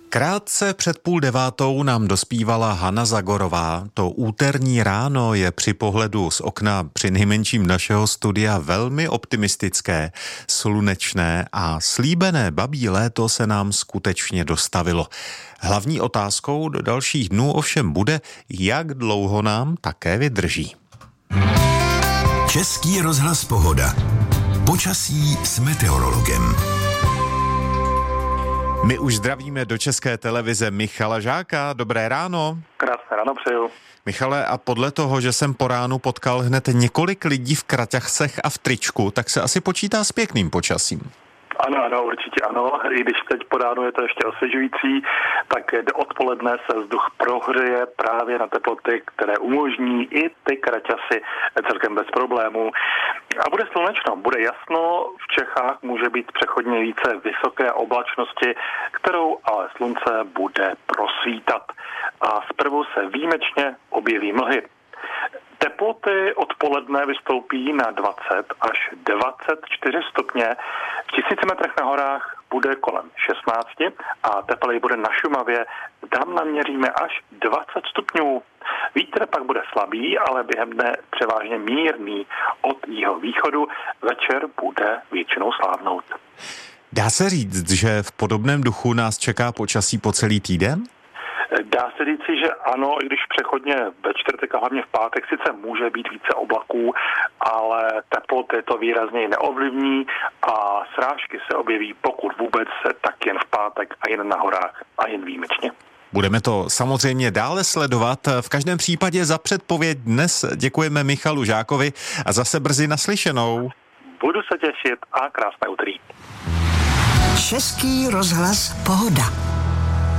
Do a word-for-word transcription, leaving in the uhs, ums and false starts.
Krátce před půl devátou nám dospívala Hana Zagorová. To úterní ráno je při pohledu z okna přinejmenším našeho studia velmi optimistické, slunečné a slíbené babí léto se nám skutečně dostavilo. Hlavní otázkou do dalších dnů ovšem bude, jak dlouho nám také vydrží. Český rozhlas Pohoda. Počasí s meteorologem. My už zdravíme do České televize Michala Žáka. Dobré ráno. Krásné ráno přeju. Michale, a podle toho, že jsem po ránu potkal hned několik lidí v kraťasech a v tričku, tak se asi počítá s pěkným počasím. Ano, ano, určitě ano. I když teď po ránu je to ještě osvěžující, tak do odpoledne se vzduch prohřeje právě na teploty, které umožní i ty kraťasy celkem bez problémů. A bude slunečno, bude jasno, v Čechách může být přechodně více vysoké oblačnosti, kterou ale slunce bude prosvítat. A zprvu se výjimečně objeví mlhy. Teploty odpoledne vystoupí na dvacet až dvacet čtyři stupně. V tisíci metrech na horách bude kolem šestnáct a tepleji bude na Šumavě. Tam naměříme až dvacet stupňů. Vítr pak bude slabý, ale během dne převážně mírný. Od jeho východu večer bude většinou slávnout. Dá se říct, že v podobném duchu nás čeká počasí po celý týden? Dá se říci, že ano, i když přechodně ve čtvrtek a hlavně v pátek sice může být více oblaků, ale teploty to výrazně neovlivní a srážky se objeví, pokud vůbec, tak jen v pátek a jen na horách a jen výjimečně. Budeme to samozřejmě dále sledovat. V každém případě za předpověď dnes děkujeme Michalu Žákovi a zase brzy naslyšenou. Budu se těšit a krásné úterý. Český rozhlas Pohoda.